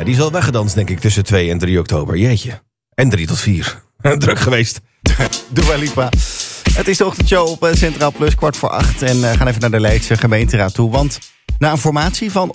die is al weggedanst, denk ik, tussen 2 en 3 oktober. Jeetje. En 3 tot 4. Druk geweest. Dua Lipa. Het is de ochtendshow op Centraal Plus, 7:15. En gaan even naar de Leidse gemeenteraad toe. Want na een formatie van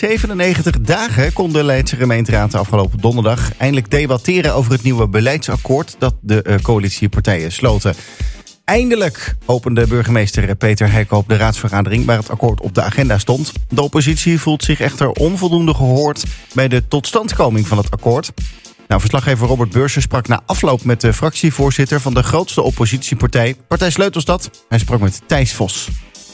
197 dagen kon de Leidse gemeenteraad afgelopen donderdag eindelijk debatteren over het nieuwe beleidsakkoord dat de coalitiepartijen sloten. Eindelijk opende burgemeester Peter Heikoop de raadsvergadering waar het akkoord op de agenda stond. De oppositie voelt zich echter onvoldoende gehoord bij de totstandkoming van het akkoord. Verslaggever Robert Beursen sprak na afloop met de fractievoorzitter van de grootste oppositiepartij, Partij Sleutelstad. Hij sprak met Thijs Vos.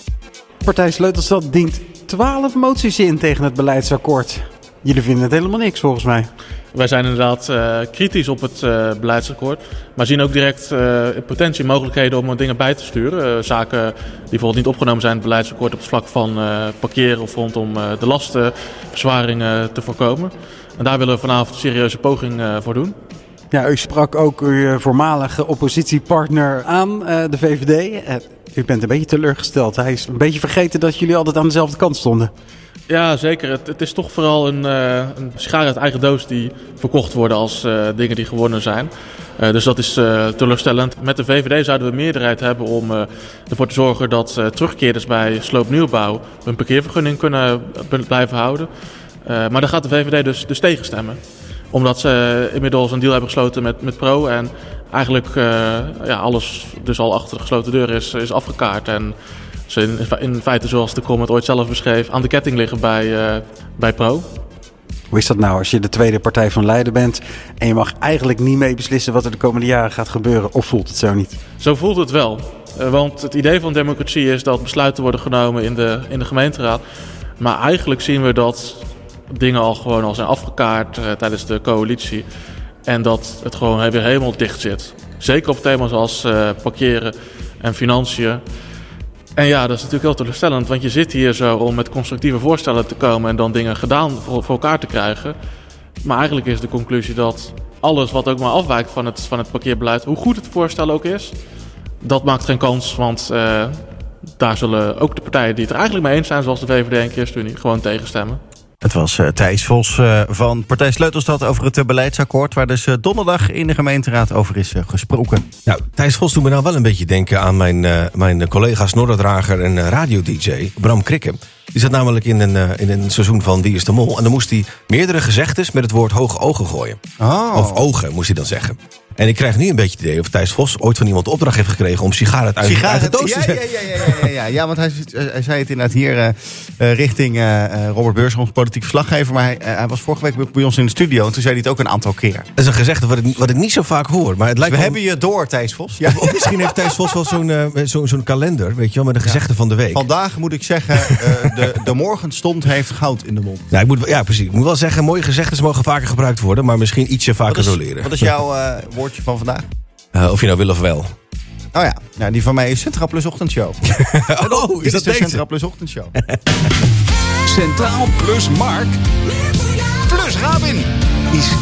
Partij Sleutelstad dient 12 moties in tegen het beleidsakkoord. Jullie vinden het helemaal niks volgens mij. Wij zijn inderdaad kritisch op het beleidsakkoord, maar zien ook direct potentie en mogelijkheden om dingen bij te sturen. Zaken die bijvoorbeeld niet opgenomen zijn in het beleidsakkoord op het vlak van parkeren of rondom de lastenverzwaringen te voorkomen. En daar willen we vanavond een serieuze poging voor doen. Ja, u sprak ook uw voormalige oppositiepartner aan, de VVD. U bent een beetje teleurgesteld. Hij is een beetje vergeten dat jullie altijd aan dezelfde kant stonden. Ja, zeker. Het is toch vooral een schaar uit eigen doos die verkocht worden als dingen die gewonnen zijn. Dus dat is teleurstellend. Met de VVD zouden we meerderheid hebben om ervoor te zorgen dat terugkeerders bij sloopnieuwbouw hun parkeervergunning kunnen blijven houden. Maar daar gaat de VVD dus tegen stemmen. Omdat ze inmiddels een deal hebben gesloten met Pro. En eigenlijk alles dus al achter de gesloten deur is afgekaart. En ze in feite, zoals de Krom het ooit zelf beschreef, aan de ketting liggen bij Pro. Hoe is dat nou als je de tweede partij van Leiden bent en je mag eigenlijk niet mee beslissen wat er de komende jaren gaat gebeuren? Of voelt het zo niet? Zo voelt het wel. Want het idee van democratie is dat besluiten worden genomen in de gemeenteraad. Maar eigenlijk zien we dat dingen al gewoon al zijn afgekaart tijdens de coalitie. En dat het gewoon weer helemaal dicht zit. Zeker op thema's als parkeren en financiën. En ja, dat is natuurlijk heel teleurstellend. Want je zit hier zo om met constructieve voorstellen te komen en dan dingen gedaan voor elkaar te krijgen. Maar eigenlijk is de conclusie dat alles wat ook maar afwijkt van het parkeerbeleid, hoe goed het voorstel ook is, dat maakt geen kans. Want daar zullen ook de partijen die het er eigenlijk mee eens zijn, zoals de VVD en ChristenUnie, gewoon tegenstemmen. Het was Thijs Vos van Partij Sleutelstad over het beleidsakkoord, waar dus donderdag in de gemeenteraad over is gesproken. Nou, Thijs Vos doet me nou wel een beetje denken aan mijn collega snorrendrager en radio-dj Bram Krikke. Die zat namelijk in een seizoen van Wie is de Mol. En dan moest hij meerdere gezegdes met het woord hoge ogen gooien. Oh. Of ogen, moest hij dan zeggen. En ik krijg nu een beetje het idee of Thijs Vos ooit van iemand de opdracht heeft gekregen om sigaren uit de doos te zetten. Ja, want hij zei het inderdaad hier richting Robert Beursen, ons politiek verslaggever. Maar hij was vorige week bij ons in de studio en toen zei hij het ook een aantal keer. Dat is een gezegde wat ik niet zo vaak hoor. Maar het lijkt We hebben je door, Thijs Vos. Ja. Of misschien heeft Thijs Vos wel zo'n kalender, weet je wel, met de gezegden van de week. Vandaag moet ik zeggen, de morgenstond heeft goud in de mond. Ja, precies. Ik moet wel zeggen, mooie gezegdes mogen vaker gebruikt worden, maar misschien ietsje vaker roleren. Wat is jouw woordje van vandaag? Of je nou wil of wel. Oh ja, die van mij is Centraal Plus Ochtendshow. Is dat de Centraal Plus Ochtendshow? Centraal Plus Mark plus Rabin.